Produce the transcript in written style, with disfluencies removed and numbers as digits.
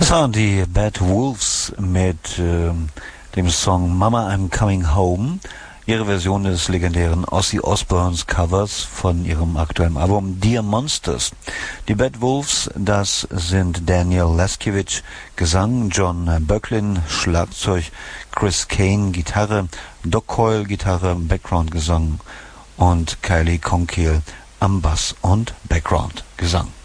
So, die Bad Wolves mit dem Song Mama I'm Coming Home. Ihre Version des legendären Ozzy Osbournes Covers von ihrem aktuellen Album Dear Monsters. Die Bad Wolves, das sind Daniel Leskiewicz, Gesang, John Böcklin, Schlagzeug, Chris Kane, Gitarre, Doc Coyle, Gitarre, Background-Gesang und Kylie Conkeal am Bass und Background-Gesang.